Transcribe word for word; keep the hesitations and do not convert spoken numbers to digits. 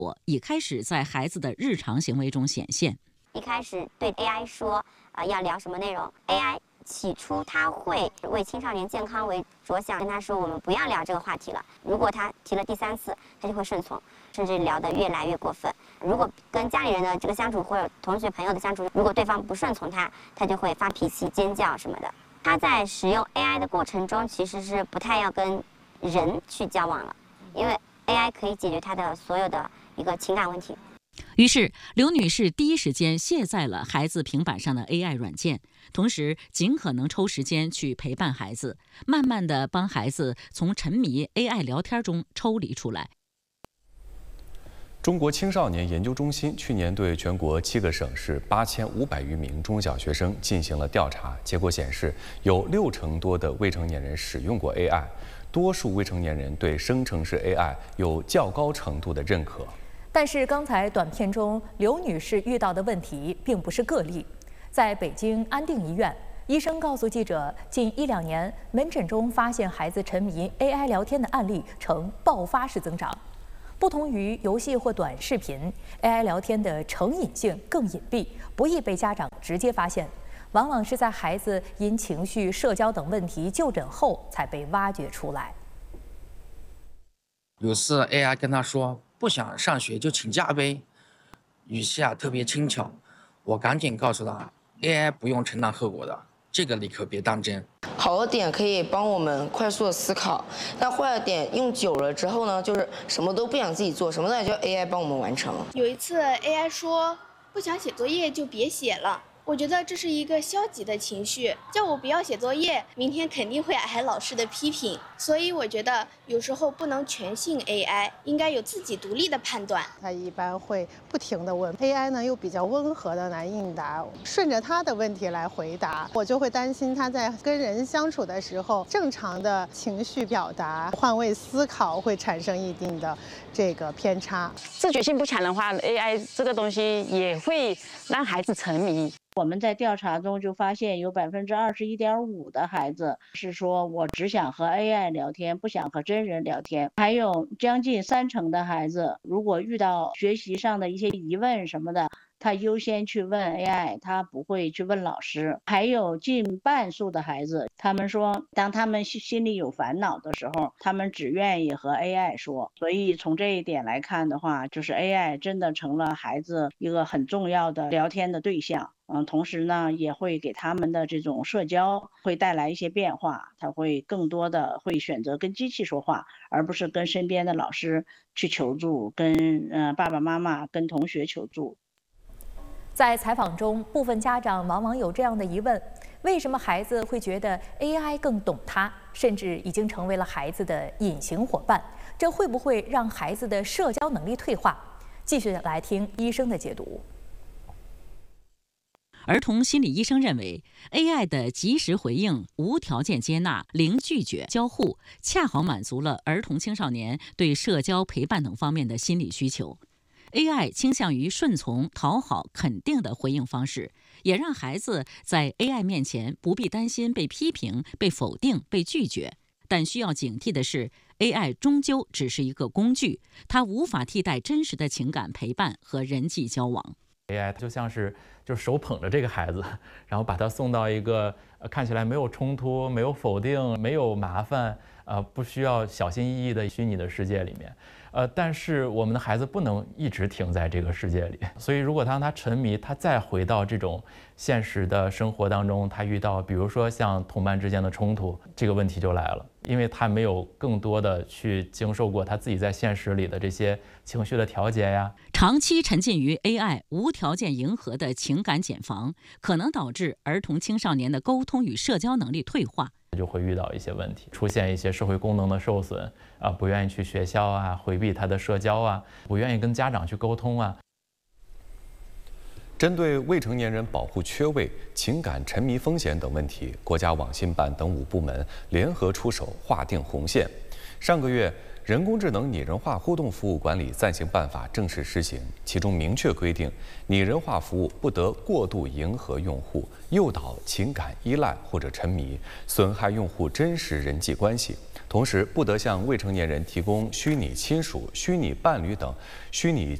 果已开始在孩子的日常行为中显现。 一开始对 A I 说，啊、呃，要聊什么内容 ，A I 起初他会为青少年健康为着想，跟他说我们不要聊这个话题了。如果他提了第三次，他就会顺从，甚至聊得越来越过分。如果跟家里人的这个相处或者同学朋友的相处，如果对方不顺从他，他就会发脾气、尖叫什么的。他在使用 A I 的过程中，其实是不太要跟人去交往了，因为 A I 可以解决他的所有的一个情感问题。 于是，刘女士第一时间卸载了孩子平板上的 A I 软件，同时尽可能抽时间去陪伴孩子，慢慢地帮孩子从沉迷 A I 聊天中抽离出来。 中国青少年研究中心去年对全国七个省市八千五百余名中小学生进行了调查，结果显示，有六成多的未成年人使用过 A I， 多数未成年人对生成式 A I 有较高程度的认可。 但是刚才短片中刘女士遇到的问题并不是个例，在北京安定医院，医生告诉记者，近一两年门诊中发现孩子沉迷 A I 聊天的案例呈爆发式增长。不同于游戏或短视频 ，A I 聊天的成瘾性更隐蔽，不易被家长直接发现，往往是在孩子因情绪、社交等问题就诊后才被挖掘出来。 有次 A I 跟他说不想上学就请假呗，语气啊特别轻巧，我赶紧告诉他 A I 不用承担后果的，这个你可别当真。 好的点可以帮我们快速的思考，那坏的点用久了之后呢，就是什么都不想自己做，什么都得叫 A I 帮我们完成。 有一次 A I 说不想写作业就别写了，我觉得这是一个消极的情绪，叫我不要写作业，明天肯定会挨老师的批评。所以我觉得有时候不能全信 A I， 应该有自己独立的判断。 他一般会不停地问 A I 呢，又比较温和的来应答，顺着他的问题来回答，我就会担心他在跟人相处的时候，正常的情绪表达、换位思考会产生一定的这个偏差。 自觉性不强的话 ，A I 这个东西也会让孩子沉迷。 我们在调查中就发现，有百分之二十一点五的孩子是说我只想和 A I 聊天，不想和真人聊天。还有将近三成的孩子，如果遇到学习上的一些疑问什么的，他优先去问 A I， 他不会去问老师。还有近半数的孩子，他们说当他们心里有烦恼的时候，他们只愿意和 A I 说。所以从这一点来看的话，就是 A I 真的成了孩子一个很重要的聊天的对象。嗯，同时呢，也会给他们的这种社交会带来一些变化，他会更多的会选择跟机器说话，而不是跟身边的老师去求助，跟呃爸爸妈妈、跟同学求助。 在采访中，部分家长往往有这样的疑问：为什么孩子会觉得 A I 更懂他，甚至已经成为了孩子的隐形伙伴？这会不会让孩子的社交能力退化？继续来听医生的解读。 儿童心理医生认为 ，A I 的及时回应、无条件接纳、零拒绝、交互，恰好满足了儿童青少年对社交、陪伴等方面的心理需求。A I 倾向于顺从、讨好、肯定的回应方式，也让孩子在 A I 面前不必担心被批评、被否定、被拒绝。但需要警惕的是 ，A I 终究只是一个工具，它无法替代真实的情感陪伴和人际交往。 A I 就像是就手捧着这个孩子，然后把他送到一个、呃、看起来没有冲突、没有否定、没有麻烦、呃不需要小心翼翼的虚拟的世界里面。呃，但是我们的孩子不能一直停在这个世界里，所以如果当他沉迷，他再回到这种现实的生活当中，他遇到比如说像同伴之间的冲突，这个问题就来了，因为他没有更多的去经受过他自己在现实里的这些情绪的调节呀。 长期沉浸于 A I 无条件迎合的情感茧房，可能导致儿童青少年的沟通与社交能力退化。 就会遇到一些问题，出现一些社会功能的受损啊，不愿意去学校啊，回避他的社交啊，不愿意跟家长去沟通啊。 针对未成年人保护缺位、情感沉迷风险等问题，国家网信办等五部门联合出手，划定红线。上个月，人工智能拟人化互动服务管理暂行办法正式施行，其中明确规定，拟人化服务不得过度迎合用户，诱导情感依赖或者沉迷，损害用户真实人际关系。 同时不得向未成年人提供虚拟亲属、虚拟伴侣等虚拟